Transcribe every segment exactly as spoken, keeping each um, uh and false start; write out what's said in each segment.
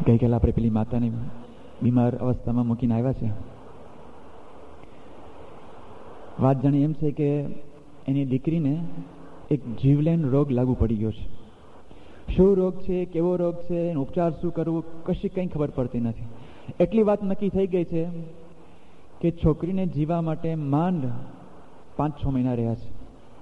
ગઈકાલે આપણે પેલી માતાને બીમાર અવસ્થામાં મૂકીને આવ્યા છે. વાત જાણી એમ છે કે એની દીકરીને એક જીવલેણ રોગ લાગુ પડી ગયો છે. શું રોગ છે, કેવો રોગ છે, એનો ઉપચાર શું કરવું, કશી કંઈ ખબર પડતી નથી. એટલી વાત નક્કી થઈ ગઈ છે કે છોકરીને જીવવા માટે માંડ પાંચ છ મહિના રહ્યા છે.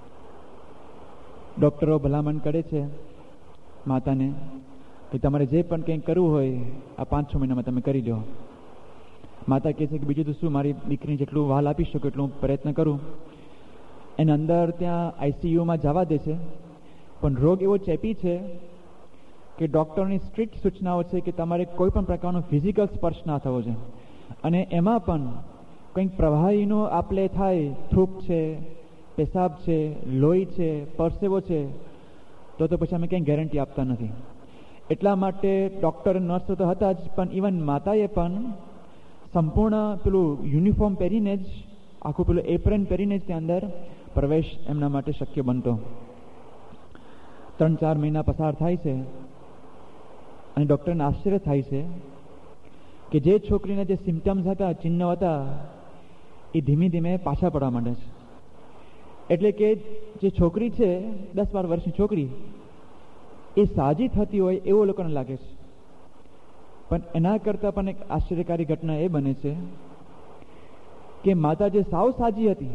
ડૉક્ટરો ભલામણ કરે છે માતાને કે તમારે જે પણ કંઈક કરવું હોય આ પાંચ છ મહિનામાં તમે કરી લો. માતા કહે છે કે બીજું તો શું, મારી દીકરીને જેટલું વહાલ આપી શકું એટલું પ્રયત્ન કરું. એને અંદર ત્યાં આઈસીયુમાં જવા દે છે, પણ રોગ એવો ચેપી છે કે ડૉક્ટરની સ્ટ્રિક્ટ સૂચનાઓ છે કે તમારે કોઈ પણ પ્રકારનો ફિઝિકલ સ્પર્શ ના થવો જોઈએ. અને એમાં પણ કંઈક પ્રવાહીનો આપલે થાય, થૂક છે, પેશાબ છે, લોહી છે, પરસેવો છે, તો તો પછી અમે કંઈ ગેરંટી આપતા નથી. એટલા માટે ડૉક્ટર નર્સો તો હતા જ, પણ ઇવન માતાએ પણ સંપૂર્ણ પેલું યુનિફોર્મ પહેરીને જ, આખું પેલું એપ્રન પહેરીને જ ત્યાં અંદર પ્રવેશ એમના માટે શક્ય બનતો. ત્રણ ચાર મહિના પસાર થાય છે અને ડૉક્ટરને આશ્ચર્ય થાય છે કે જે છોકરીના જે સિમ્ટમ્સ હતા, ચિહ્નો હતા, એ ધીમે ધીમે પાછા પડવા માંડે છે. એટલે કે જે છોકરી છે, દસ બાર વર્ષની છોકરી, એ સાજી થતી હોય એવું લોકોને લાગે છે. પણ એના કરતાં પણ એક આશ્ચર્યકારી ઘટના એ બને છે કે માતા જે સાવ સાજી હતી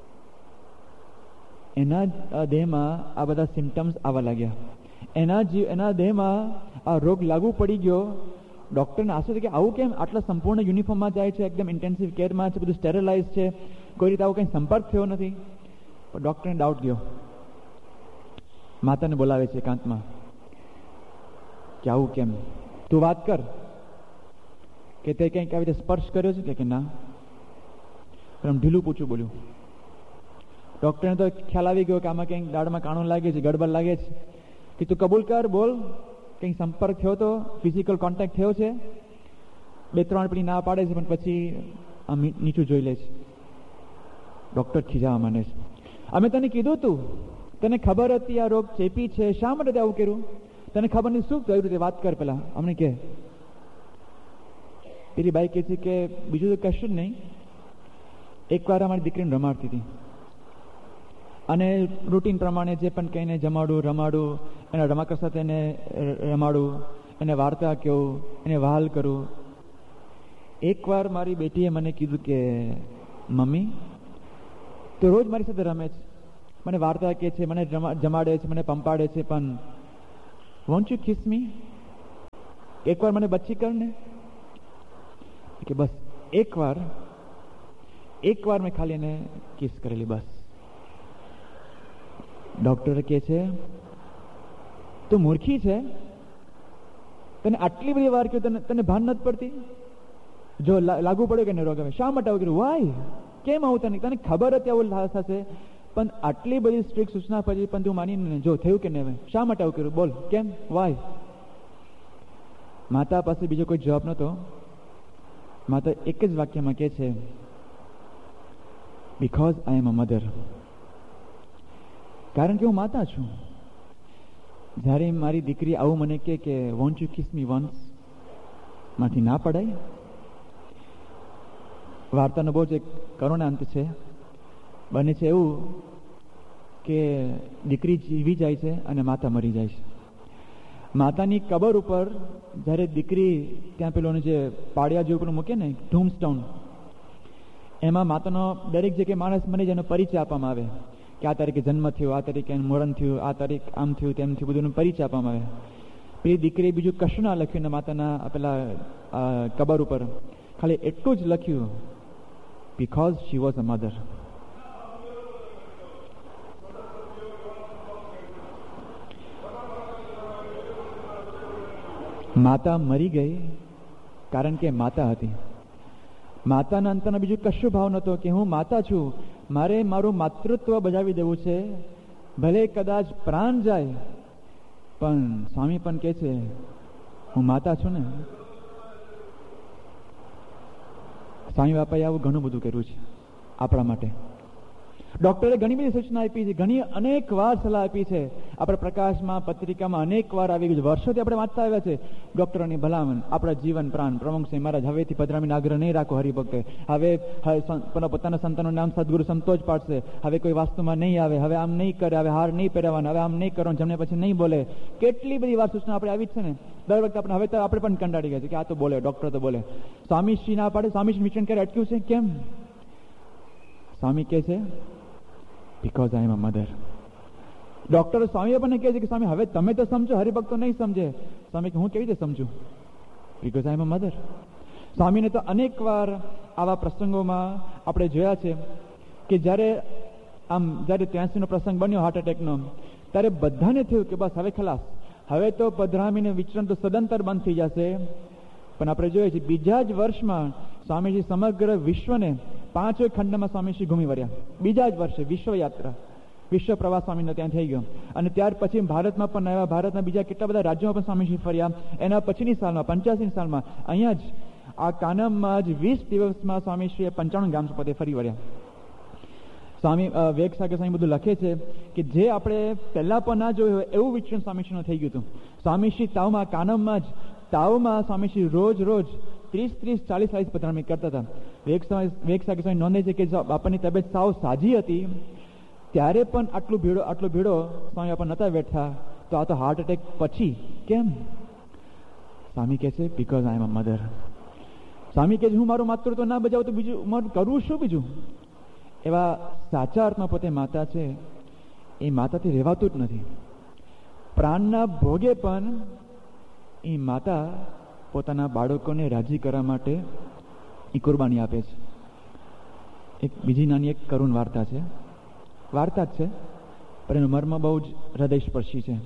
એના દેહમાં આ બધા સિમ્ટમ્સ આવવા લાગ્યા. એના જીવ એના દેહમાં આ રોગ લાગુ પડી ગયો. ડૉક્ટરને આશ્ચર્ય કે આવું કેમ, આટલા સંપૂર્ણ યુનિફોર્મમાં જાય છે, એકદમ ઇન્ટેન્સિવ કેરમાં છે, બધું સ્ટેરલાઇઝ છે, કોઈ રીતે આવો કંઈ સંપર્ક થયો નથી. પણ ડૉક્ટરને ડાઉટ ગયો. માતાને બોલાવે છે એકાંતમાં કે આવું કેમ, તું વાત કર, કે તે કંઈક આવી રીતે સ્પર્શ કર્યો છે કે ના. પણ ઢીલું પૂછું બોલ્યું. ડૉક્ટરને તો ખ્યાલ આવી ગયો કે આમાં કંઈક દાળમાં કાણું લાગે છે, ગડબડ લાગે છે. કે તું કબૂલ કર, બોલ, કંઈક સંપર્ક થયો તો, ફિઝિકલ કોન્ટેક્ટ થયો છે. બે ત્રણ પેલી ના પાડે છે, પણ પછી આમ નીચું જોઈ લે છે. ડૉક્ટર ખીજાવા માંડે છે. અમે તને કીધું તું, તને ખબર હતી આ રોગ ચેપી છે, શા માટે આવું કર્યું? તને ખબર નહીં શું થયું? રીતે વાત કર પેલા અમને કે. પેલી બાઈ કહે છે કે બીજું તો કશું જ નહીં, એકવાર અમારી દીકરીને રમાડતી હતી અને રૂટીન પ્રમાણે જે પણ કહીને જમાડું, રમાડું, એના રમાકર સાથે એને રમાડું, એને વાર્તા કહું, એને વહાલ કરું. એકવાર મારી બેટીએ મને કીધું કે મમ્મી, તો રોજ મારી સાથે રમે છે, મને વાર્તા કહે છે, મને જમાડે છે, મને પંપાડે છે, પણ વોન્ટ યુ કિસ મી? એકવાર મને બચ્ચી કર ને. કે બસ એકવાર એકવાર મેં ખાલી એને કિસ કરેલી, બસ. ડૉક્ટર કહે છે તું મૂર્ખી છે, તને આટલી બધી વાર કહ્યું, તને તને ભાન નથી પડતી? જો લાગુ પડ્યો કે નહીં રોગ, શા માટે આવું કર્યું? વાય, કેમ આવું? તને તને ખબર હતી આવું થશે, પણ આટલી બધી સ્ટ્રિક્ટ સૂચના પછી પણ તું માની જો થયું કે નહીં, શા માટે આવું કર્યું? બોલ, કેમ, વાય? માતા પાસે બીજો કોઈ જવાબ નહોતો. માતા એક જ વાક્યમાં કહે છે, because I M a mother. કારણ કે હું માતા છું. જ્યારે મારી દીકરી આવું મને કહે કે want you kiss me once, માંથી ના પડાય. વાર્તાનો બહુ જ એક કરુણ અંત છે. બને છે એવું કે દીકરી જીવી જાય છે અને માતા મરી જાય છે. માતાની કબર ઉપર જ્યારે દીકરી ત્યાં પેલું જે પાડિયા જેવું પેલું મૂકે ને, ટૂમ્બસ્ટોન, એમાં માતાનો દરેક જગ્યાએ માણસ મરી જાય એનો પરિચય આપવામાં આવે કે આ તારીખે જન્મ થયો, આ તારીખે મરણ થયું, આ તારીખ આમ થયું, તેમ થયું, બધું પરિચય આપવામાં આવે. પેલી દીકરીએ બીજું કશું ના લખ્યું ને માતાના પેલા કબર ઉપર ખાલી એટલું જ લખ્યું, because she was a mother. માતા મરી ગઈ કારણ કે માતા હતી. માતાના અંતરના બીજું કશું ભાવ નહોતો કે હું માતા છું, મારે મારું માતૃત્વ બજાવી દેવું છે, ભલે કદાચ પ્રાણ જાય પણ સ્વામી પણ કહે છે હું માતા છું ને. સ્વામી બાપાએ આવું ઘણું બધું કર્યું છે આપણા માટે. ડોક્ટરે ઘણી બધી સૂચના આપી છે, ઘણી અનેક વાર સલાહ આપી છે. આપણે પ્રકાશમાં, પત્રિકામાં અનેક વાર આવી ગયું, વર્ષોથી આપણે વાંચતા આવ્યા છે ડોક્ટરોની ભલામણ. આપણા જીવન પ્રાણ પ્રમુખસિંહ મહારાજ હવેથી પધરામીનો આગ્રહ નહીં રાખો હરિભક્તે. હવે પોતાના સંતાનનું નામ સદગુરુ સંતો જ પાડશે. હવે કોઈ વાસ્તુમાં નહીં આવે, હવે આમ નહીં કરે, હવે હાર નહીં પહેરવાના, હવે આમ નહીં કરવાનું, જમને પછી નહીં બોલે. કેટલી બધી વાર સૂચના આપણે આવી જ છે ને. દર વખતે આપણે હવે તો આપણે પણ કંટાળી ગયા છે કે આ તો બોલે, ડોક્ટર તો બોલે. સ્વામીશ્રી ના પાડે, સ્વામીશ્રી મિશન ક્યારે અટક્યું છે? કેમ? સ્વામી કહે છે because I M a mother. Doctor સ્વામી પણ કહે છે કે સ્વામી હવે તમે તો સમજો, હરિભક્તો નહીં સમજે. સ્વામી કે હું કેવી રીતે સમજું? Because I M a mother. સ્વામીને તો અનેક વાર આવા પ્રસંગોમાં આપણે જોયા છે કે જ્યારે આમ જ્યારે ત્યાંસી નો પ્રસંગ બન્યો હાર્ટ એટેકનો, ત્યારે બધાને થયું કે બસ હવે ખલાસ, હવે તો પધરામીને વિચરણ તો સદંતર બંધ થઈ જશે. પણ આપણે જોઈએ છીએ બીજા જ વર્ષમાં સ્વામીજી સમગ્ર વિશ્વને પાંચો ખંડમાં સ્વામીજી ઘૂમી વર્યા. બીજા જ વર્ષે વિશ્વયાત્રા, વિશ્વ પ્રવાસ સ્વામીનો ત્યાં થઈ ગયો. અને ત્યાર પછી ભારતમાં પણ આવ્યા, ભારતના બીજા કેટલા બધા રાજ્યોમાં પણ સ્વામીજી ફર્યા. એના પછીની સાલમાં પંચ્યાસી સાલમાં અહીંયા જ આ કાનમમાં જ વીસ દિવસમાં સ્વામીશ્રીએ પંચાણું ગામ પદે ફરી વળ્યા. સ્વામી વેગ સાગર સ્વામી બધું લખે છે કે જે આપણે પહેલા પણ ના જોયું હોય એવું વિચરણ સ્વામીશ્રીનું થઈ ગયું હતું. સ્વામીશ્રી તાવમાં, કાનમમાં જ તાવમાં સ્વામીશ્રી રોજ રોજ ત્રીસ ત્રીસ ચાલીસ ચાલીસ પધરામણી કરતા હતા. વેગ વેગ સાગર સ્વામી નોંધે છે કે બાપાની તબિયત સાવ સાજી હતી ત્યારે પણ આટલું ભીડો આટલો ભીડો સ્વામી બાપા નતા બેઠા. તો આ તો હાર્ટ એટેક પછી કેમ? સ્વામી કહે છે because I M a mother. સ્વામી કહે છે હું મારું માતૃત્વ ના બજાવું તો બીજું મારું કરવું શું બીજું? એવા સાચા અર્થમાં પોતે માતા છે, એ માતાથી રહેવાતું જ નથી. પ્રાણના ભોગે પણ એ માતા પોતાના બાળકોને રાજી કરવા માટે એ કુરબાની આપે છે. એક બીજી નાની એક કરુણ વાર્તા છે, વાર્તા જ છે પણ એનું મર્મ બહુ જ હૃદયસ્પર્શી છે.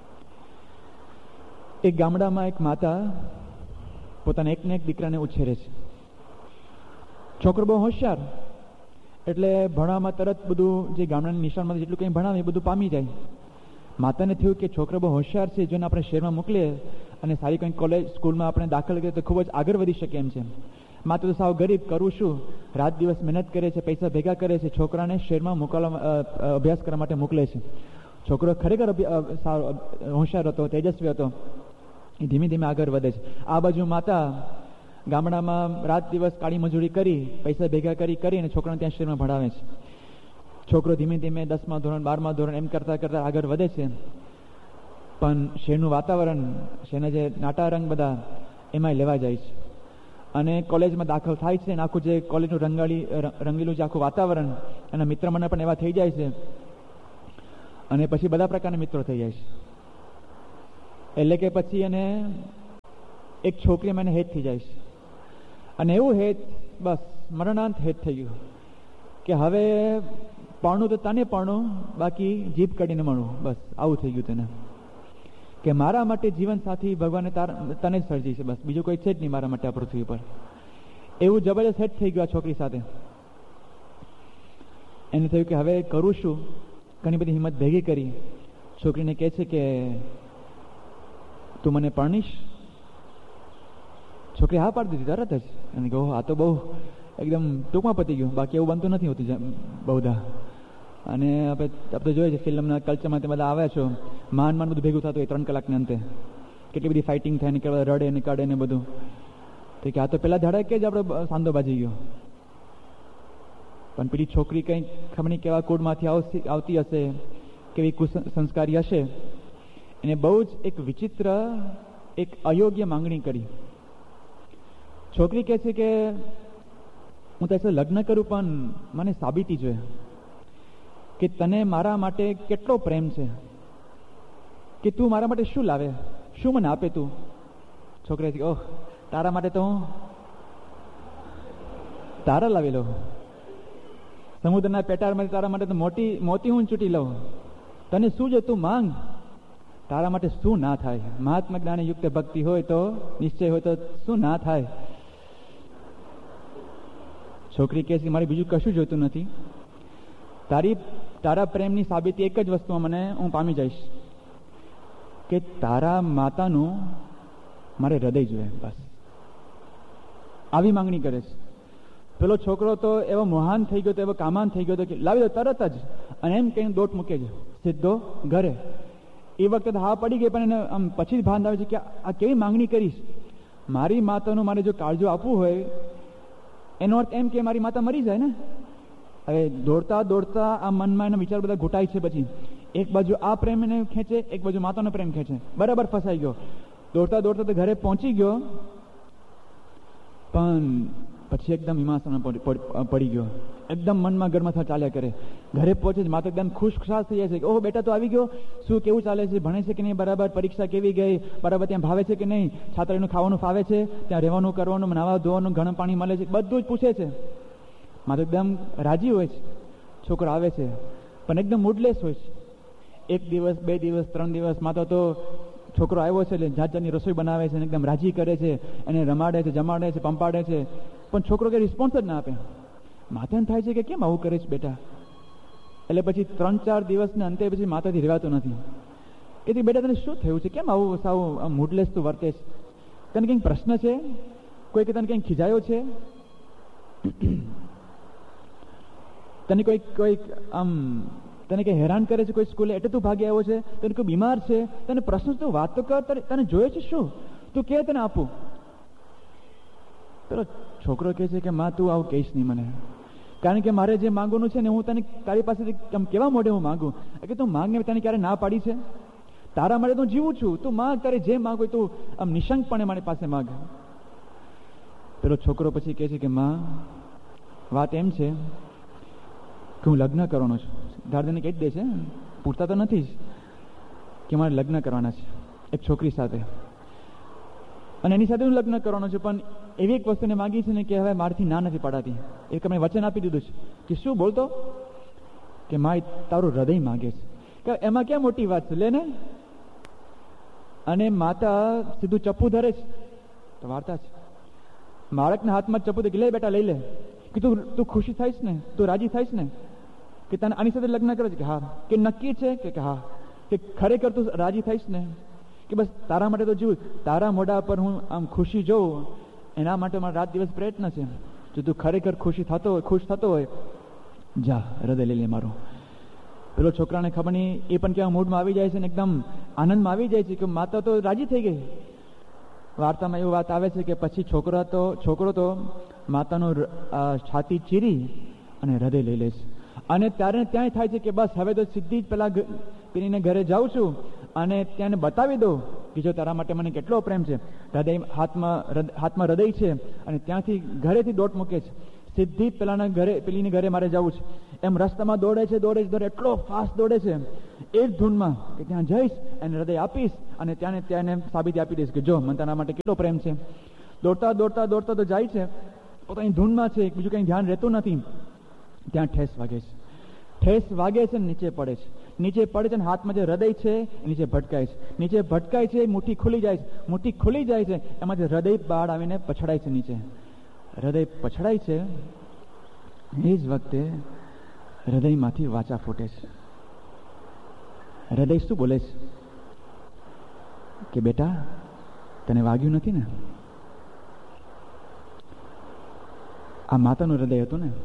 એક ગામડામાં એક માતા પોતાના એકને એક દીકરાને ઉછેરે છે. છોકરો બહુ હોશિયાર, એટલે ભણવામાં તરત બધું જે ગામડાની નિશાળમાં જેટલું કંઈ ભણાવે એ બધું પામી જાય. માતાને થયું કે છોકરો બહુ હોશિયાર છે, જેને આપણે શહેરમાં મોકલીએ અને સારી કંઈક કોલેજ સ્કૂલમાં આપણે દાખલ કરીએ તો ખૂબ જ આગળ વધી શકે એમ છે. માતા તો સાવ ગરીબ, કરવું શું? રાત દિવસ મહેનત કરે છે, પૈસા ભેગા કરે છે, છોકરાને શહેરમાં મોકલવા અભ્યાસ કરવા માટે મોકલે છે. છોકરો ખરેખર સારો હોશિયાર હતો, તેજસ્વી હતો, એ ધીમે ધીમે આગળ વધે છે. આ બાજુ માતા ગામડામાં રાત દિવસ કાળી મજૂરી કરી, પૈસા ભેગા કરી કરીને છોકરાને ત્યાં શહેરમાં ભણાવે છે. છોકરો ધીમે ધીમે દસમા ધોરણ, બારમા ધોરણ એમ કરતાં કરતાં આગળ વધે છે. પણ શહેરનું વાતાવરણ, શહેરના જે નાટા રંગ બધા એમાંય લેવા જાય છે અને કોલેજમાં દાખલ થાય છે. અને આખું જે કોલેજનું રંગાળી રંગીલું જે આખું વાતાવરણ, એના મિત્ર મને પણ એવા થઈ જાય છે અને પછી બધા પ્રકારના મિત્રો થઈ જાય છે. એટલે કે પછી એને એક છોકરી મને હેત થઈ જાય છે અને એવું હેત, બસ મરણાંત હેત થઈ ગયું કે હવે પાણું તો તને પાણું, બાકી જીભ કાઢીને મળું, બસ આવું થઈ ગયું તેને. કે મારા માટે જીવન સાથી ભગવાને તાર તને જ સર્જી છે, બસ બીજું કોઈ છે જ નહીં મારા માટે આ પૃથ્વી પર. એવું જબરજસ્ત હેત થઈ ગયું આ છોકરી સાથે. એને થયું કે હવે કરું શું? ઘણી બધી હિંમત ભેગી કરી. છોકરીને કહે છે કે તું મને પરણીશ? છોકરી હા પાડી દીધી તરત જ. એને કહો આ તો બહુ એકદમ ટૂંકમાં પતી ગયું, બાકી એવું બનતું નથી હોતું બહુધા. અને આપણે આપણે જોઈએ છે ફિલ્મના કલ્ચરમાં તે બધા આવ્યા છો, માન માન બધું ભેગું થતું હોય ત્રણ કલાકના અંતે, કેટલી બધી ફાઇટિંગ થાય ને કેટલા રડે ને કાઢે ને બધું. તો કે આ તો પેલા ધડાકે જ આપણે સાંધો બાજી ગયો. પણ પેલી છોકરી કંઈક ખબર નહીં કેવા કુળમાંથી આવતી આવતી હશે, કેવી કુસંસ્કારી હશે, એને બહુ જ એક વિચિત્ર, એક અયોગ્ય માંગણી કરી. છોકરી કહે છે કે હું તારી સાથે લગ્ન કરું પણ મને સાબિતી જોઈએ કે તને મારા માટે કેટલો પ્રેમ છે, કે તું મારા માટે શું લાવે, શું મને આપે તું. છોકરી ઓહ તારા માટે તો હું તારા લાવી લઉં, સમુદ્રના પેટાળમાંથી તારા માટે તો મોટી મોતી હું ચૂંટી લઉં, તને શું જો તું માંગ, તારા માટે શું ના થાય. મહાત્મા જ્ઞાને યુક્ત ભક્તિ હોય તો, નિશ્ચય હોય તો શું ના થાય. છોકરી કહે છે મારે બીજું કશું જોઈતું નથી, તારી તારા પ્રેમની સાબિતી એક જ વસ્તુમાં મને હું પામી જઈશ કે તારા માતાનું મારે હૃદય જોઈએ, બસ આવી માંગણી કરે છે. પેલો છોકરો તો એવો મહાન થઈ ગયો, તો એવો કામાન થઈ ગયો હતો કે લાવી દો તરત જ, અને એમ કહીને દોટ મૂકે છે સીધો ઘરે. એ વખતે તો હા પડી ગઈ, પણ એને આમ પછી ભાન આવે છે કે આ કેવી માંગણી કરીશ. મારી માતાનું મારે જો કાળજો આપવું હોય, એનો અર્થ એમ કે મારી માતા મરી જાય ને. હવે દોડતા દોડતા આ મનમાં એના વિચાર બધા ઘૂંટાય છે. પછી એક બાજુ આ પ્રેમ એને ખેંચે, એક બાજુ માતાનો પ્રેમ ખેંચે. બરાબર ફસાઈ ગયો. દોડતા દોડતા તો ઘરે પહોંચી ગયો, પણ પછી એકદમ હિમાસન પડી ગયો. એકદમ મનમાં ઘરમાં ચાલ્યા કરે. ઘરે પહોંચે જ માતા એકદમ ખુશ ખુશાલ થઈ જાય છે. ઓહો બેટા તો આવી ગયો, શું કેવું ચાલે છે, ભણે છે કે નહીં બરાબર, પરીક્ષા કેવી ગઈ, બરાબર ત્યાં ભાવે છે કે નહીં, છાત્રાનું ખાવાનું ફાવે છે, ત્યાં રહેવાનું કરવાનું, નાવા ધોવાનું, ગરમ પાણી મળે છે, બધું જ પૂછે છે. માતા એકદમ રાજી હોય છે. છોકરો આવે છે પણ એકદમ મૂડલેસ હોય છે. એક દિવસ, બે દિવસ, ત્રણ દિવસ માતા તો છોકરો આવ્યો છે એટલે જાત જાતની રસોઈ બનાવે છે, એકદમ રાજી કરે છે, એને રમાડે છે, જમાડે છે, પંપાડે છે, પણ છોકરો કંઈ રિસ્પોન્સ જ ના આપે. માતાને થાય છે કે કેમ આવું કરે છે બેટા. એટલે પછી ત્રણ ચાર દિવસને અંતે પછી માતાથી રહેવાતું નથી. એથી બેટા તને શું થયું છે, કેમ આવું સાવ મૂડલેસ તું વર્તે છે, તને કંઈક પ્રશ્ન છે, કોઈ કે તને કંઈક ખીજાયો છે, તને કોઈ કોઈ આમ તને કંઈ હેરાન કરે છે, કોઈ સ્કૂલે એટલે તું ભાગી આવ્યો છે, તને કોઈ બીમાર છે, તને પ્રશ્ન તું વાત તો કર, તને જોયે છે શું, તું કે તને આપું. પેલો છોકરો કહે છે કે માં તું આવું કહીશ નહીં મને, કારણ કે મારે જે માંગવાનું છે ને હું તને તારી પાસેથી આમ કેવા મોઢે હું માંગુ, કે તું માંગ ને તને ક્યારે ના પાડી છે, તારા માટે તું જીવું છું, તું માંગ, તારે જે માંગ હોય તું આમ નિશંકપણે મારી પાસે માંગ. પેલો છોકરો પછી કહે છે કે માં વાત એમ છે કે હું લગ્ન કરવાનો છું. દાદાને કહી જ દે છે, પૂછતા તો નથી જ, કે મારે લગ્ન કરવાના છે એક છોકરી સાથે, અને એની સાથે હું લગ્ન કરવાનો છું, પણ એવી એક વસ્તુને માગી છે ને કે હવે મારાથી ના નથી પડાતી. એક અમે વચન આપી દીધું છે કે શું બોલતો, કે માય તારું હૃદય માગે છે. કે એમાં ક્યાં મોટી વાત છે, લે ને. અને માતા સીધું ચપ્પુ ધરે છે, તો વાર્તા છે. બાળકના હાથમાં ચપ્પુ દે કે લે બેટા લઈ લે, કે તું તું ખુશી થઈશ ને, તું રાજી થઈશ ને, કે તને આની સાથે લગ્ન કરે છે, કે હા, કે નક્કી છે કે હા, કે ખરેખર તું રાજી થઈશ ને, કે બસ તારા માટે તો જીવ, તારા મોઢા પર હું આમ ખુશી જોઉં, એના માટે મારા રાત દિવસ પ્રયત્ન છે. જો તું ખરેખર ખુશી થતો હોય, ખુશ થતો હોય, જા હૃદય લઈ લે મારું. પેલો છોકરાને ખબર નહીં, એ પણ કેવા મૂડમાં આવી જાય છે ને એકદમ આનંદમાં આવી જાય છે કે માતા તો રાજી થઈ ગઈ. વાર્તામાં એવું વાત આવે છે કે પછી છોકરા તો છોકરો તો માતાનું છાતી ચીરી અને હૃદય લઈ લે છે. અને ત્યારે ત્યાં થાય છે કે બસ હવે તો સીધી જ પેલા પીરીને ઘરે જાઉં છું અને ત્યાં બતાવી દો કે જો તારા માટે મને કેટલો પ્રેમ છે. હૃદય હાથમાં હાથમાં હૃદય છે અને ત્યાંથી ઘરેથી દોટ મૂકે છે, સીધી પેલાના ઘરે પેલીને ઘરે મારે જવું છે. એમ રસ્તામાં દોડે છે દોડે છે દોડે એટલો ફાસ્ટ દોડે છે એ જ ધૂનમાં કે ત્યાં જઈશ અને હૃદય આપીશ અને ત્યાં ત્યાં સાબિતી આપી દઈશ કે જો મને તારા માટે કેટલો પ્રેમ છે. દોડતા દોડતા દોડતા તો જાય છે, પોતાની ધૂનમાં છે, બીજું કંઈ ધ્યાન રહેતું નથી. ત્યાં ઠેસ વાગે છે, ઠેસ વાગે છે ને નીચે પડે છે. નીચે પડે છે ને હાથમાં જે હૃદય છે એ નીચે ભટકાય છે. નીચે ભટકાય છે, મુઠ્ઠી ખુલી જાય છે. મુઠ્ઠી ખુલી જાય છે, એમાં જે હૃદય બહાર આવીને પછડાય છે નીચે. હૃદય પછડાય છે એ જ વખતે હૃદયમાંથી વાચા ફૂટે છે. હૃદય શું બોલે છે કે બેટા તને વાગ્યું નથી ને? આ માતાનું હૃદય હતું ને.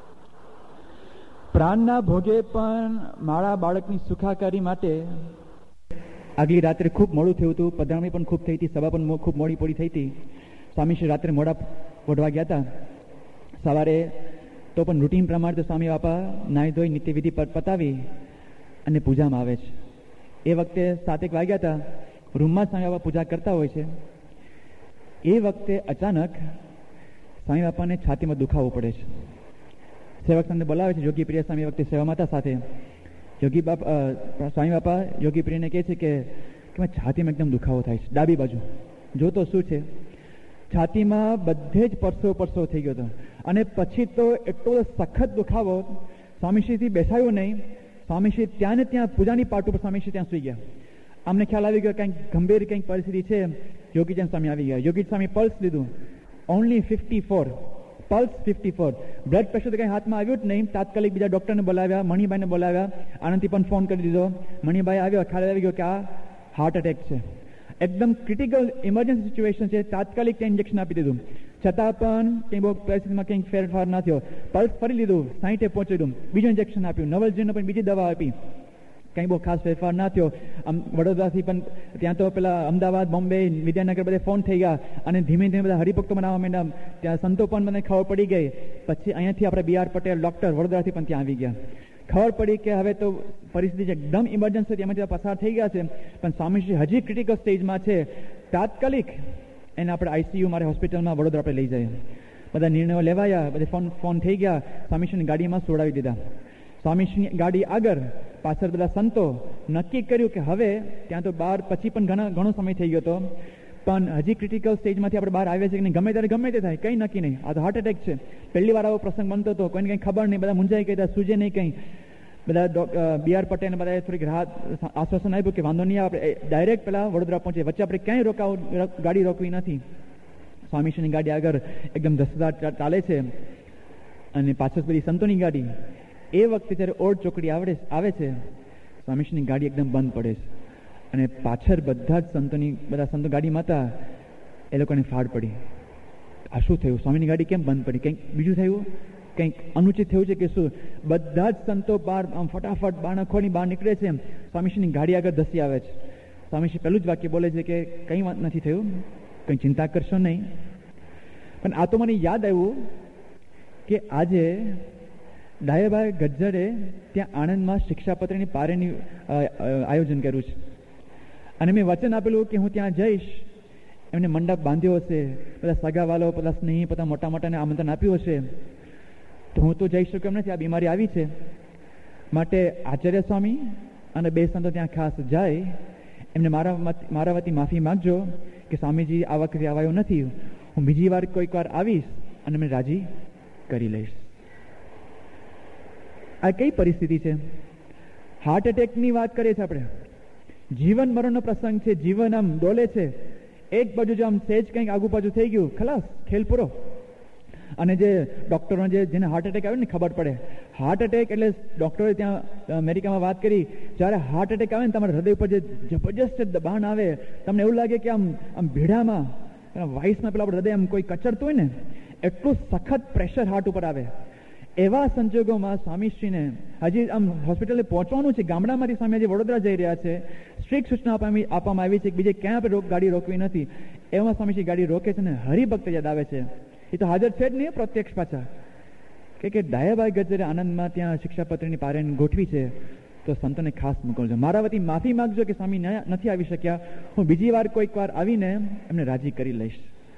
પ્રાણના ભોગે પણ મારા બાળકની સુખાકારી માટે આગલી રાત્રે ખૂબ મોડું થયું હતું. પધરામણી પણ ખૂબ થઈ હતી, સભા પણ ખૂબ મોડી પોડી થઈ હતી. સ્વામીશ્રી રાત્રે મોડા વઢવા ગયા હતા. સવારે તો પણ રૂટીન પ્રમાણે તો સ્વામી બાપા નાહી ધોઈ નિત્યવિધિ પર પતાવી અને પૂજામાં આવે છે. એ વખતે સાતેક વાગ્યા હતા. રૂમમાં સ્વામી બાપા પૂજા કરતા હોય છે. એ વખતે અચાનક સ્વામી બાપાને છાતીમાં દુખાવો પડે છે. સેવક તમને બોલાવે છે. યોગી પ્રિય સ્વામી વખતે સેવામાં હતા સાથે. યોગી બાપા સ્વામી બાપા યોગી પ્રિયને કહે છે કે છાતીમાં એકદમ દુખાવો થાય છે ડાબી બાજુ. જોતો શું છે, છાતીમાં બધે જ પરસો પરસો થઈ ગયો હતો. અને પછી તો એટલો સખત દુખાવો, સ્વામીશ્રીથી બેસાયું નહીં. સ્વામીશ્રી ત્યાં ને ત્યાં પૂજાની પાટ ઉપર સ્વામીશ્રી ત્યાં સુઈ ગયા. અમને ખ્યાલ આવી ગયો કંઈક ગંભીર કંઈક પરિસ્થિતિ છે. યોગીજન સ્વામી આવી ગયા. યોગી સ્વામી પલ્સ લીધું, only fifty four pulse fifty four. Blood pressure તો કંઈ હાથમાં આવ્યું જ નહીં. તાત્કાલિક બીજા ડૉક્ટરને બોલાવ્યા, મણિભાઈને બોલાવ્યા. આનંદથી પણ ફોન કરી દીધો. મણિભાઈ આવ્યો, ખ્યાલ આવી ગયો કે આ હાર્ટ એટેક છે. એકદમ ક્રિટિકલ ઇમરજન્સી સિચ્યુએશન છે, તાત્કાલિક ત્યાં ઇન્જેક્શન આપી દીધું, છતાં પણ કંઈ બહુ પરિસ્થિતિમાં કંઈક ફેરફાર ના થયો. પલ્સ ફરી લીધું, સાહીઠે પહોંચી દીધું, બીજું ઇન્જેક્શન આપ્યું, નવલજીને પણ બીજી દવા આપી, કંઈ બહુ ખાસ ફેરફાર ના થયો. આમ વડોદરાથી પણ ત્યાં તો પેલા અમદાવાદ, બોમ્બે, વિદ્યાનગર બધે ફોન થઈ ગયા અને ધીમે ધીમે બધા હરિભક્તો બનાવવા માંડ્યા. ત્યાં સંતો પણ મને ખબર પડી ગઈ. પછી અહીંયાથી આપણે બી આર પટેલ ડૉક્ટર વડોદરાથી પણ ત્યાં આવી ગયા. ખબર પડી કે હવે તો પરિસ્થિતિ એકદમ ઇમરજન્સી હતી, એમાંથી પસાર થઈ ગયા છે, પણ સ્વામીશ્રી હજી ક્રિટિકલ સ્ટેજમાં છે. તાત્કાલિક એને આપણે આઈસીયુ મારે હોસ્પિટલમાં વડોદરા આપણે લઈ જઈએ. બધા નિર્ણયો લેવાયા, બધે ફોન ફોન થઈ ગયા, સ્વામીશ્રીની ગાડીમાં સોડાવી દીધા. સ્વામીશ્રીની ગાડી આગળ, પાછળ બધા સંતો. નક્કી કર્યું કે હવે ત્યાં તો બહાર પછી પણ ઘણા ઘણો સમય થઈ ગયો હતો, પણ હજી ક્રિટિકલ સ્ટેજમાંથી આપણે બહાર આવ્યા છે કે નહીં, ગમે ત્યારે ગમે તે થાય, કંઈ નક્કી નહીં. આ તો હાર્ટ એટેક છે. પહેલી વાર આવો પ્રસંગ બનતો હતો, કોઈને કંઈ ખબર નહીં, બધા મૂંઝાઈ ગયા, સૂજે નહીં કંઈ. બધા બી આર પટેલ બધાએ થોડીક રાહત આશ્વાસન આપ્યું કે વાંધો નહીં, આપણે ડાયરેક્ટ પેલા વડોદરા પહોંચે, વચ્ચે આપણે ક્યાંય રોકાવ ગાડી રોકવી નથી. સ્વામીશ્રીની ગાડી આગળ એકદમ ધસદાર ચાલે છે અને પાછળ બધી સંતોની ગાડી. એ વખતે જ્યારે ઓડ ચોકડી આવડે આવે છે, સ્વામીશ્રીની ગાડી એકદમ બંધ પડે છે અને પાછળ બધા જ સંતોની બધા સંતો ગાડીમાં હતા, એ લોકોને ફાડ પડી. આ શું થયું? સ્વામીની ગાડી કેમ બંધ પડી? કંઈક બીજું થયું? કંઈક અનુચિત થયું છે કે શું? બધા જ સંતો બહાર આમ ફટાફટ બારણા ખોલી બહાર નીકળે છે. સ્વામીશ્રીની ગાડી આગળ ધસી આવે છે. સ્વામીશ્રી પહેલું જ વાક્ય બોલે છે કે કંઈ વાત નથી થયું, કંઈ ચિંતા કરશો નહીં. પણ આ તો મને યાદ આવ્યું કે આજે ડાયાભાઈ ગજ્જરે ત્યાં આણંદમાં શિક્ષાપત્રની પારેની આયોજન કર્યું છે અને મેં વચન આપેલું કે હું ત્યાં જઈશ. એમને મંડપ બાંધ્યો હશે, બધા સગાવાલો, બધા સ્નેહી, બધા મોટા મોટાને આમંત્રણ આપ્યું હશે, તો હું તો જઈ શક્યો એમ નથી. આ બીમારી આવી છે માટે આચાર્ય સ્વામી અને બે સંતો ત્યાં ખાસ જાય, એમને મારા મારા વતી માફી માગજો કે સ્વામીજી આ વખતે આવાયો નથી, હું બીજી વાર કોઈક વાર આવીશ અને એમને રાજી કરી લઈશ. આ કઈ પરિસ્થિતિ છે? હાર્ટ એટેકની વાત કરીએ છીએ આપણે. જીવન મરણનો પ્રસંગ છે, જીવન આમ ડોલે છે. એક બાજુ જો આમ સેજ કંઈક આગુ પાછું થઈ ગયું, ખલાસ, ખેલ પૂરો. અને જે ડૉક્ટરો જે જેને હાર્ટ એટેક આવે ને ખબર પડે. હાર્ટ એટેક એટલે ડૉક્ટરોએ ત્યાં અમેરિકામાં વાત કરી, જ્યારે હાર્ટ એટેક આવે ને તમારા હૃદય ઉપર જે જબરજસ્ત દબાણ આવે, તમને એવું લાગે કે આમ આમ ભીડામાં વાઇસમાં પેલા હૃદય આમ કોઈ કચડતું હોય ને, એટલું સખત પ્રેશર હાર્ટ ઉપર આવે. એવા સંજોગોમાં સ્વામીશ્રીને હજી આમ હોસ્પિટલે પહોંચવાનું છે, ગામડામાંથી સ્વામી હજી વડોદરા જઈ રહ્યા છે. સ્ટ્રિક્ટ સૂચના આપવામાં આવી છે કે બીજે ક્યાં આપણે ગાડી રોકવી નથી. એમાં સ્વામીશ્રી ગાડી રોકે છે ને હરિભક્ત યાદ આવે છે. એ તો હાજર છે જ નહીં, પ્રત્યક્ષ પાછા કે કે ડાયાભાઈ ગજ્જરે આનંદમાં ત્યાં શિક્ષાપત્રની પારેણ ગોઠવી છે, તો સંતોને ખાસ મોકલજો. મારા વતી માફી માગજો કે સ્વામી નથી આવી શક્યા, હું બીજી વાર કોઈક વાર આવીને એમને રાજી કરી લઈશ.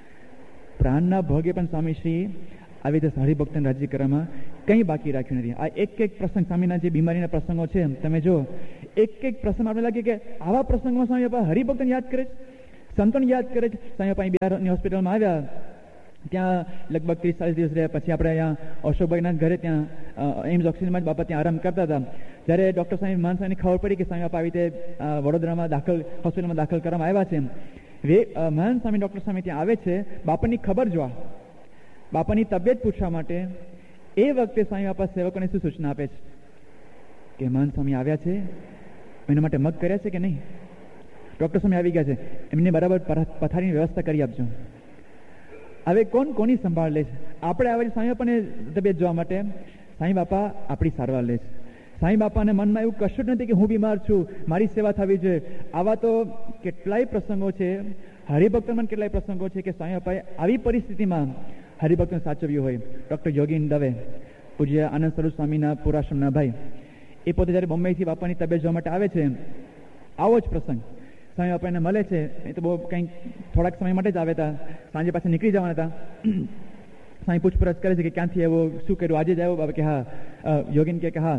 પ્રાણના ભોગે પણ સ્વામીશ્રી આવી રીતે હરિભક્તને રાજી કરવામાં કંઈ બાકી રાખ્યું નથી. આ એક એક પ્રસંગ, સ્વામીના જે બીમારીના પ્રસંગો છે તમે જો, એક એક પ્રસંગ આપણે લાગે કે આવા પ્રસંગમાં સ્વામી બાપા હરિભક્તને યાદ કરે છે, સંતોને યાદ કરે છે. સ્વામી બાપા બિહારની હોસ્પિટલમાં આવ્યા, ત્યાં લગભગ ત્રીસ ચાલીસ દિવસ રહ્યા. પછી આપણે અહીંયા અશોકભાઈના ઘરે ત્યાં એમ્સ ઓક્સિજનમાં જ બાપા ત્યાં આરામ કરતા હતા. જ્યારે ડૉક્ટર સાહેબ માન સાહેબને ખબર પડી કે સ્વામી બાપા આવી રીતે વડોદરામાં દાખલ હોસ્પિટલમાં દાખલ કરવામાં આવ્યા છે, વે મહાન સ્વામી ડૉક્ટર સ્વામી ત્યાં આવે છે બાપાની ખબર જોવા, બાપાની તબિયત પૂછવા માટે. એ વખતે સ્વામી બાપા સેવકોને શું સૂચના આપે છે કે મહાન સ્વામી આવ્યા છે, એના માટે મગ કર્યા છે કે નહીં? ડૉક્ટર સ્વામી આવી ગયા છે, એમને બરાબર પથારીની વ્યવસ્થા કરી આપજો. હવે કોણ કોની સંભાળ લે છે? આપણે આવે છે સ્વામી બાપાને તબિયત જોવા માટે, સ્વામી બાપા આપણી સારવાર લે છે. સ્વામી બાપાને મનમાં એવું કશું જ નથી કે હું બીમાર છું, મારી સેવા થવી જોઈએ. આવા તો કેટલાય પ્રસંગો છે, હરિભક્તોમાં કેટલાય પ્રસંગો છે કે સ્વામી બાપાએ આવી પરિસ્થિતિમાં હરિભક્તને સાચવ્યું હોય. ડૉક્ટર યોગીન દવે, પૂજ્ય આનંદ સ્વરૂપ સ્વામીના પુરાશ્રમના ભાઈ, એ પોતે જ્યારે બોમ્બેથી બાપાની તબિયત જોવા માટે આવે છે, આવો જ પ્રસંગ સ્વામી બાપા એને મળે છે. એ તો બહુ કંઈક થોડાક સમય માટે જ આવે હતા, સાંજે પાછા નીકળી જવાના હતા. સ્વામી પૂછપરછ કરે છે કે ક્યાંથી આવ્યો, શું કર્યું, આજે જ આવ્યો? બાબા કે હા. યોગીન કે હા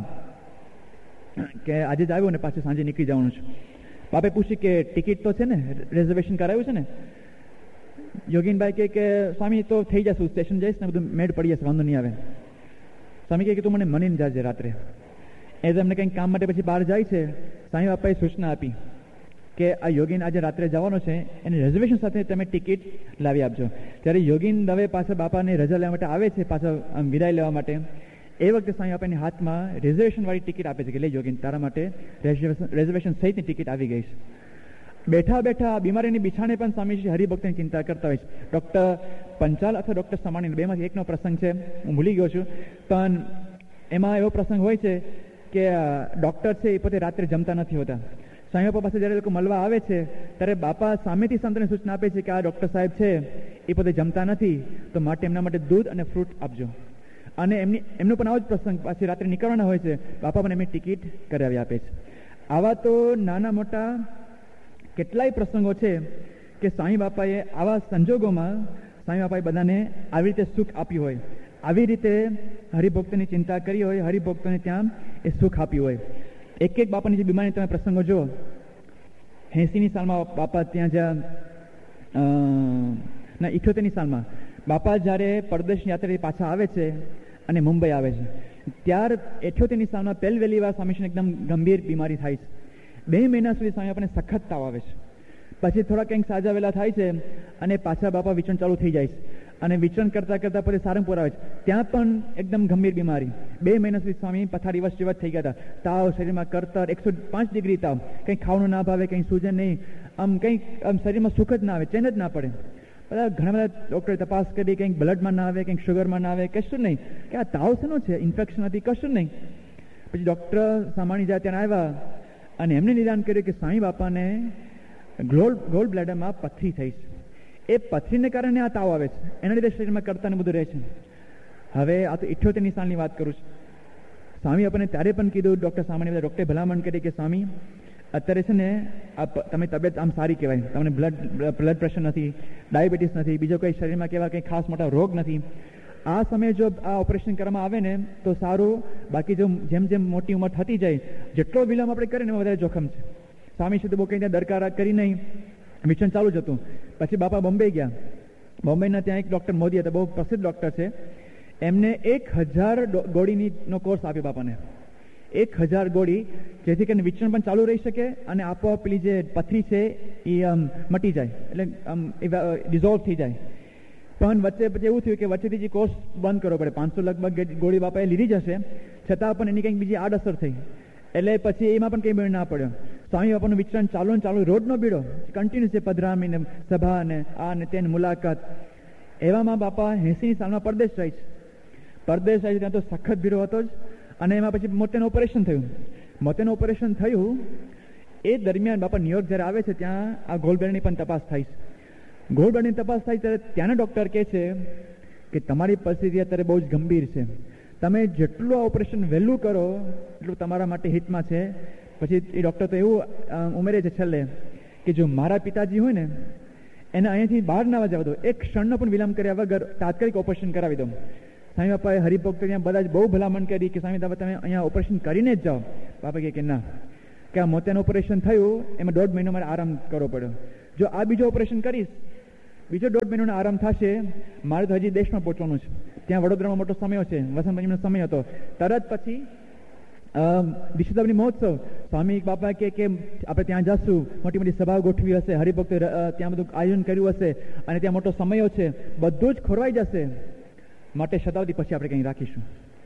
કે આજે જ આવ્યો ને પાછું સાંજે નીકળી જવાનું છે. બાપે પૂછ્યું કે ટિકિટ તો છે ને, રિઝર્વેશન કરાવ્યું છે ને? યોગીનભાઈ કે સ્વામી તો થઈ જશે, સ્ટેશન જઈશ ને બધું મેળ પડી જશે, વાંધો નહીં આવે. સ્વામી કહે કે તું મને મળીને જાજે રાત્રે. એ તમને કંઈક કામ માટે પછી બહાર જાય છે. સ્વામી બાપાએ સૂચના આપી કે આ યોગીન આજે રાત્રે જવાનો છે, એને રિઝર્વેશન સાથે તમે ટિકિટ લાવી આપજો. ત્યારે યોગીન દવે પાછળ બાપાને રજા લેવા માટે આવે છે, પાછળ વિદાય લેવા માટે. એ વખતે સ્વામી બાપાની હાથમાં રિઝર્વેશન વાળી ટિકિટ આપે છે કે લે યોગીન, તારા માટે રિઝર્વેશન સહિતની ટિકિટ આવી ગઈ છે. બેઠા બેઠા બીમારીની બિછાણે પણ સ્વામીજી હરિભક્તની ચિંતા કરતા હોય છે. ડૉક્ટર પંચાલ અથવા ડૉક્ટર સમાણી બેમાંથી એકનો પ્રસંગ છે, હું ભૂલી ગયો છું, પણ એમાં એવો પ્રસંગ હોય છે કે ડૉક્ટર છે એ પોતે રાત્રે જમતા નથી હોતા. સ્વામી બાપા પાસે જ્યારે લોકો મળવા આવે છે ત્યારે બાપા સામેથી સંતને સૂચના આપે છે કે આ ડૉક્ટર સાહેબ છે એ પોતે જમતા નથી, તો માટે એમના માટે દૂધ અને ફ્રૂટ આપજો. અને એમની એમનો પણ આવો જ પ્રસંગ પાછી રાત્રે નીકળવાના હોય છે, બાપા પણ એમની ટિકિટ કરાવી આપે છે. આવા તો નાના મોટા કેટલાય પ્રસંગો છે કે સ્વામી બાપાએ આવા સંજોગોમાં સ્વામી બાપાએ બધાને આવી રીતે સુખ આપ્યું હોય, આવી રીતે હરિભક્તની ચિંતા કરી હોય, હરિભક્તોને ત્યાં એ સુખ આપ્યું હોય. એક એક બાપાની જે બીમારી તમે પ્રસંગો જુઓ, એંસીની સાલમાં બાપા ત્યાં જ્યાં ના ઇઠ્યોતેરની સાલમાં બાપા જ્યારે પરદેશ યાત્રાથી પાછા આવે છે અને મુંબઈ આવે છે, ત્યાર અઠ્યોતેરની સાલમાં પહેલ વહેલી વાર સ્વામીજીને એકદમ ગંભીર બીમારી થાય છે. બે મહિના સુધી સ્વામી આપણને સખત તાવ આવે છે. પછી થોડા કંઈક સાજા વેલા થાય છે અને પાછા બાપા વિચરણ ચાલુ થઈ જાય છે અને વિચરણ કરતાં કરતાં પછી સારંગપુર આવે છે, ત્યાં પણ એકદમ ગંભીર બીમારી. બે મહિના સુધી સ્વામી પથારી વશ જેવા થઈ ગયા હતા. તાવ, શરીરમાં કરતર, એકસો પાંચ ડિગ્રી તાવ, કંઈ ખાવાનું ના ભાવે, કંઈ સૂજન નહીં, આમ કંઈક આમ શરીરમાં સુખ જ ના આવે, ચેન જ ના પડે. બધા ઘણા બધા ડૉક્ટરે તપાસ કરી, કંઈક બ્લડમાં ના આવે, કંઈક શુગરમાં ના આવે, કશું નહીં, કે આ તાવ શેનો છે, ઇન્ફેક્શન હતી, કશું નહીં. પછી ડૉક્ટર સામાણી જ્યાં ત્યાં આવ્યા અને એમને નિદાન કર્યું કે સ્વામી બાપાને ગોલ ગોલ બ્લેડરમાં પથરી થઈ છે. એ પથરીને કારણે આ તાવ આવે છે, એના લીધે શરીરમાં કરતાને બધું રહે છે. હવે આ તો ઇઠ્યોતેરની સાલની વાત કરું છું. સ્વામી આપણને ત્યારે પણ કીધું, ડૉક્ટર સામાન્ય બધા ડૉક્ટરે ભલામણ કરી કે સ્વામી અત્યારે છે ને આ તમે તબિયત આમ સારી કહેવાય, તમને બ્લડ બ્લડ પ્રેશર નથી, ડાયાબિટીસ નથી, બીજો કંઈ શરીરમાં કેવા કંઈ ખાસ મોટા રોગ નથી. આ સમયે જો આ ઓપરેશન કરવામાં આવે ને તો સારું, બાકી જો જેમ જેમ મોટી ઉંમર થતી જાય, જેટલો વિલંબ આપણે કરીએ ને એમાં વધારે જોખમ છે. સ્વામી સુધી બહુ કંઈ ત્યાં દરકાર કરી નહીં, મિશન ચાલુ જ હતું. પછી બાપા બોમ્બે ગયા. બોમ્બેના ત્યાં એક ડૉક્ટર મોદી હતા, બહુ પ્રસિદ્ધ ડૉક્ટર છે, એમને એક હજાર ગોળીનો કોર્સ આપ્યો બાપાને. એક હજાર ગોળી, જેથી કરીને વિચરણ પણ ચાલુ રહી શકે અને આપોઆપ પેલી જે પથરી છે એ મટી જાય, એટલે આમ ડિઝોલ્વ થઈ જાય. પણ વચ્ચે પછી એવું થયું કે વચ્ચેથી જે કોર્સ બંધ કરવો પડે. પાંચસો લગભગ ગોળી બાપાએ લીધી જ હશે, છતાં પણ એની કંઈક બીજી આડઅસર થઈ, એટલે પછી એમાં પણ કંઈ મેળ ના પડ્યો. સ્વામી બાપાનું વિચરણ ચાલુ ને ચાલુ, રોજનો બીડો કન્ટિન્યુ છે, પધરામી ને સભા ને આ ને તેની મુલાકાત. એવામાં બાપા એંસીની સાલમાં પરદેશ જાય છે. પરદેશ જાય ત્યાં તો સખત ભીડો હતો જ, અને એમાં પછી મોતેનું ઓપરેશન થયું. મોતેનું ઓપરેશન થયું એ દરમિયાન બાપા ન્યુયોર્ક જ્યારે આવે છે ત્યાં આ ગોલ્ડબેડની પણ તપાસ થાય છે. ગોલ્ડબેડની તપાસ થાય ત્યારે ત્યાંના ડૉક્ટર કહે છે કે તમારી પરિસ્થિતિ અત્યારે બહુ જ ગંભીર છે, તમે જેટલું આ ઓપરેશન વહેલું કરો એટલું તમારા માટે હિતમાં છે. પછી એ ડૉક્ટર તો એવું ઉમેરે છે છેલ્લે કે જો મારા પિતાજી હોય ને એને અહીંયાથી બહાર ના જવા દો, એક ક્ષણનો પણ વિલંબ કર્યા વગર તાત્કાલિક ઓપરેશન કરાવી દો. સ્વામી બાપાએ હરિભક્તો ત્યાં બધા જ બહુ ભલામણ કરી કે સ્વામી બાપા તમે અહીંયા ઓપરેશન કરીને જ જાઓ. બાપા કહે કે ના, કે આ મોતિયાનું ઓપરેશન થયું એમાં દોઢ મહિનો મારે આરામ કરવો પડ્યો. જો આ બીજો ઓપરેશન કરીશ, બીજો દોઢ મહિનાનો આરામ થશે, મારે તો હજી દેશમાં પહોંચવાનું છે. ત્યાં વડોદરામાં મોટો સમય છે, વસંત પંચમીનો સમય હતો. તરત પછી દિશોત્સવની મહોત્સવ, સ્વામી બાપા કે કે આપણે ત્યાં જશું, મોટી મોટી સભા ગોઠવી હશે, હરિભક્તો ત્યાં બધું આયોજન કર્યું હશે અને ત્યાં મોટો સમયો છે, બધું જ ખોરવાઈ જશે, માટે શતાબ્દી પછી આપણે કંઈ રાખીશું.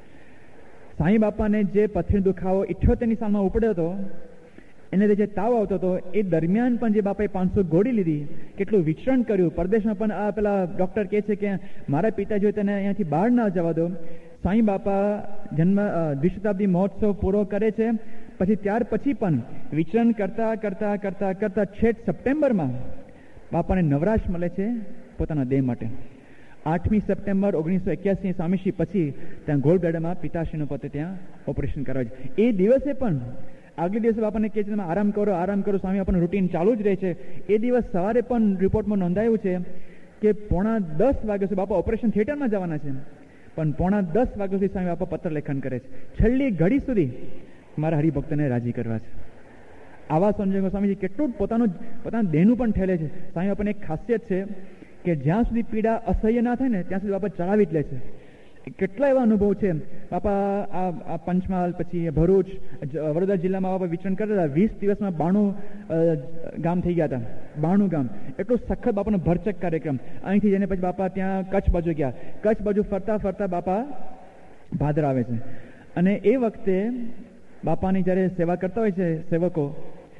સાંઈ બાપાને જે પથરી દુખાવો ઇઠ્યોતેરની સાલમાં ઉપડ્યો હતો, એને જે તાવ આવતો હતો, એ દરમિયાન પણ જે બાપાએ પાંચસો ગોળી લીધી, કેટલું વિચરણ કર્યું. પરદેશમાં પણ આ પેલા ડૉક્ટર કહે છે કે મારા પિતાજીએ તેને અહીંયાથી બહાર ના જવા દો. સાંઈ બાપા જન્મ દ્વિશતાબ્દી મહોત્સવ પૂરો કરે છે, પછી ત્યાર પછી પણ વિચરણ કરતા કરતા કરતા કરતા છેક સપ્ટેમ્બરમાં બાપાને નવરાશ મળે છે પોતાના દેહ માટે. આઠમી સપ્ટેમ્બર ઓગણીસો એક્યાસી સ્વામીશ્રી પછી ત્યાં ગોલ્ડબ્લેડરમાં પિતાશ્રીનું પોતે ત્યાં ઓપરેશન કરાવે છે. એ દિવસે પણ આગલે દિવસે બાપાને કહે છે તમે આરામ કરો આરામ કરો. સ્વામી બાપાનું રૂટીન ચાલુ જ રહે છે. એ દિવસ સવારે પણ રિપોર્ટમાં નોંધાયું છે કે પોણા દસ વાગ્યા સુધી બાપા ઓપરેશન થિયેટરમાં જવાના છે, પણ પોણા દસ વાગ્યા સુધી સ્વામી બાપા પત્ર લેખન કરે છે. છેલ્લી ઘડી સુધી મારા હરિભક્તને રાજી કરવા છે. આવા સંજોગો સ્વામીજી કેટલું પોતાનું પોતાના દેહનું પણ ઠેલે છે. સ્વામી બાપાની એક ખાસિયત છે કે જ્યાં સુધી પીડા અસહ્ય ના થાય ને ત્યાં સુધી બાપા ચડાવી જ લે છે. કેટલા એવા અનુભવ છે. બાપા આ પંચમહાલ પછી ભરૂચ વડોદરા જિલ્લામાં બાપા વિચરણ કરતા હતા. વીસ દિવસમાં બાણું ગામ થઈ ગયા હતા. બાણું ગામ એટલું સખત બાપાનો ભરચક કાર્યક્રમ. અહીંથી જઈને પછી બાપા ત્યાં કચ્છ બાજુ ગયા. કચ્છ બાજુ ફરતા ફરતા બાપા ભાદર આવે છે. અને એ વખતે બાપાની જ્યારે સેવા કરતા હોય છે સેવકો,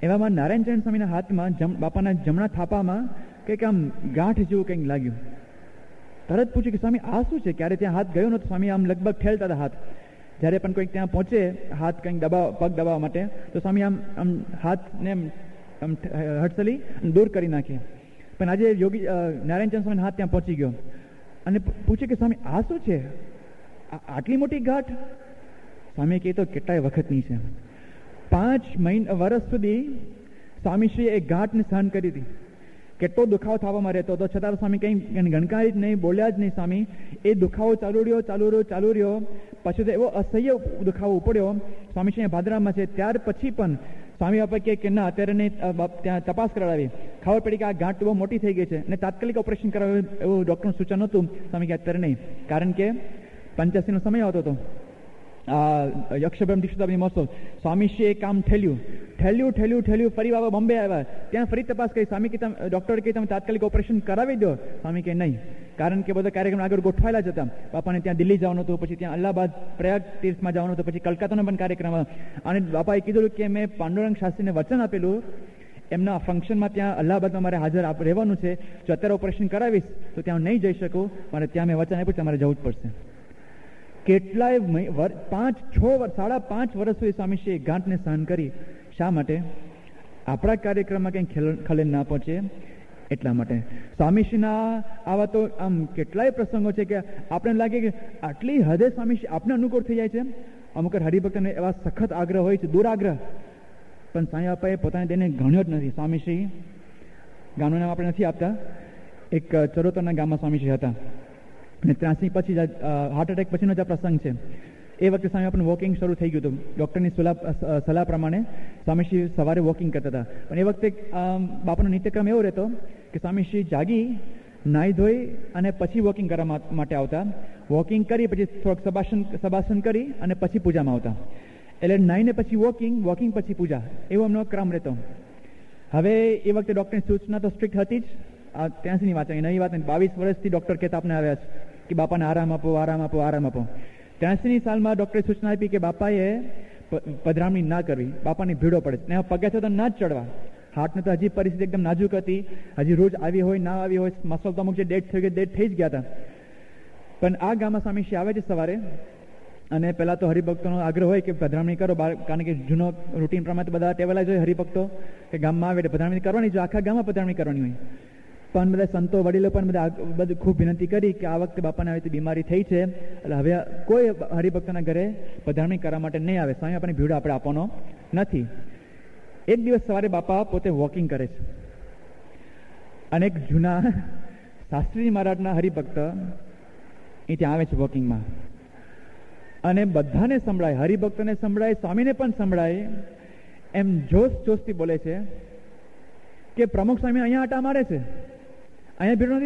એવામાં નારાયણચરણ સ્વામીના હાથમાં બાપાના જમણા થાપામાં કંઈક આમ ગાંઠ જેવું કંઈક લાગ્યું. તરત પૂછ્યું કે સ્વામી આ શું છે? ક્યારે ત્યાં હાથ ગયો નતો. સ્વામી આમ લગભગ ઠેલતા હતા હાથ. જ્યારે પણ કોઈક ત્યાં પહોંચે હાથ કંઈક દબાવ પગ દબાવવા માટે તો સ્વામી આમ આમ હાથને આમ હડસલી દૂર કરી નાખે. પણ આજે યોગી નારાયણચંદ સ્વામીનો હાથ ત્યાં પહોંચી ગયો અને પૂછે કે સ્વામી આ શું છે? આટલી મોટી ગાંઠ? સ્વામી કહે તો કેટલાય વખતની છે. પાંચ મહિના વર્ષ સુધી સ્વામીશ્રીએ એ ગાંઠને સહન કરી હતી. કેટલો દુખાવો થવામાં રહેતો હતો છતાં સ્વામી કંઈ ગણકારી જ નહીં, બોલ્યા જ નહીં. સ્વામી એ દુખાવો ચાલુ રહ્યો ચાલુ રહ્યો ચાલુ રહ્યો પછી તો એવો અસહ્ય દુખાવો ઉપડ્યો. સ્વામીશ્રી ભાદરામાં છે ત્યાર પછી પણ સ્વામી બાપા કે ના અત્યારે નહીં, ત્યાં તપાસ કરાવી. ખબર પડી કે આ ગાંઠ બહુ મોટી થઈ ગઈ છે અને તાત્કાલિક ઓપરેશન કરાવ્યું એવું ડૉક્ટરનું સૂચન હતું. સ્વામી કે અત્યારે નહીં, કારણ કે પંચ્યાસીનો સમય આવતો હતો, આ યક્ષબ્રહ્મ દીક્ષિતાબ્દી મહોત્સવ. સ્વામીશ્રી એ કામ ઠેલ્યું ઠેલ્યું ઠેલ્યું ઠેલ્યું ફરી બાબા બોમ્બે આવ્યા. ત્યાં ફરી તપાસ કરી. સ્વામી કે તમે ડૉક્ટર કે તમે તાત્કાલિક ઓપરેશન કરાવી દો. સ્વામી કે નહીં, કારણ કે બધા કાર્યક્રમ આગળ ગોઠવાયેલા જ હતા. બાપાને ત્યાં દિલ્હી જવાનું હતું, પછી ત્યાં અલ્હાબાદ પ્રયાગ તીર્થમાં જવાનું હતું, પછી કલકત્તાનો પણ કાર્યક્રમ. અને બાપાએ કીધું કે મેં પાંડુરંગ શાસ્ત્રીને વચન આપેલું એમના ફંક્શનમાં ત્યાં અલ્હાબાદમાં મારે હાજર રહેવાનું છે. જો અત્યારે ઓપરેશન કરાવીશ તો ત્યાં નહીં જઈ શકું. મારે ત્યાં મેં વચન આપ્યું તમારે જવું જ પડશે. કેટલાય પાંચ છ સાડા પાંચ વર્ષ સુધી સ્વામીશ્રીએ ગાંઠને સહન કરી. શા માટે? આપણા કાર્યક્રમમાં કંઈ ખલેલ ના પહોંચે એટલા માટે. સ્વામીશ્રીના આવા તો આમ કેટલાય પ્રસંગો છે કે આપણે લાગે કે આટલી હદે સ્વામીશ્રી આપણે અનુકૂળ થઈ જાય છે. અમુક હરિભક્તને એવા સખત આગ્રહ હોય છે, દુરાગ્રહ, પણ સ્વામી બાપાએ પોતાને તેને ગણ્યો જ નથી. સ્વામીશ્રી ગામનું નામ આપણે નથી આપતા. એક ચરોતરના ગામમાં સ્વામીશ્રી હતા અને ત્યાંથી પછી હાર્ટ એટેક પછીનો જે પ્રસંગ છે એ વખતે સ્વામી આપણને વોકિંગ શરૂ થઈ ગયું હતું. ડૉક્ટરની સલાહ સલાહ પ્રમાણે સ્વામીશ્રી સવારે વોકિંગ કરતા હતા. પણ એ વખતે બાપાનો નિત્યક્રમ એવો રહેતો કે સ્વામીશ્રી જાગી નાહી ધોઈ અને પછી વોકિંગ કરવા માટે આવતા. વોકિંગ કરી પછી થોડોક સબાસન સબાસન કરી અને પછી પૂજામાં આવતા. એટલે નાહીને પછી વોકિંગ, વોકિંગ પછી પૂજા, એવો એમનો ક્રમ રહેતો. હવે એ વખતે ડૉક્ટરની સૂચના તો સ્ટ્રિક્ટ હતી જ. આ ત્યાંસીની વાત નવી વાત નહીં. બાવીસ વર્ષથી ડૉક્ટર કહેતા આપણે આવ્યા છે કે બાપાને આરામ આપો આરામ આપો આરામ આપો. ત્યાંસીની સાલમાં ડૉક્ટરે સૂચના આપી કે બાપાએ પધરામણી ના કરવી, બાપાની ભીડો પડે. ત્યાં પગે તો ના જ ચડવા. હાર્ટને તો હજી પરિસ્થિતિ એકદમ નાજુક હતી. હજી રોજ આવી હોય ના આવી હોય, મસલ તો અમુક જે ડેડ થઈ ગયા ડેડ થઈ જ ગયા હતા. પણ આ ગામમાં સ્વામીશ્રી આવે છે સવારે અને પહેલાં તો હરિભક્તોનો આગ્રહ હોય કે પધરામણી કરો, કારણ કે જૂનો રૂટીન પ્રમાણે તો બધા ટેવેલા જ હોય હરિભક્તો કે ગામમાં આવે એટલે પધરામણી કરવાની, જો આખા ગામમાં પધરામણી કરવાની હોય. પણ બધા સંતો વડીલો પણ બધા બધું ખૂબ વિનંતી કરી કે આ વખતે બાપાને આવી બીમારી થઈ છે એટલે હવે કોઈ હરિભક્તના ઘરે પધરામણી કરવા માટે નહીં આવે. સ્વામી આપણને ભીડ આપણે આપવાનો નથી. એક દિવસ સવારે બાપા પોતે વોકિંગ કરે છે અને એક જૂના શાસ્ત્રીજી મહારાજના હરિભક્ત એ ત્યાં આવે છે વોકિંગમાં અને બધાને સંભળાય, હરિભક્તોને સંભળાય, સ્વામીને પણ સંભળાય. એમ જોશ જોશથી બોલે છે કે પ્રમુખ સ્વામી અહીંયા આટા મારે છે, અહીંયા ભીડ નથી.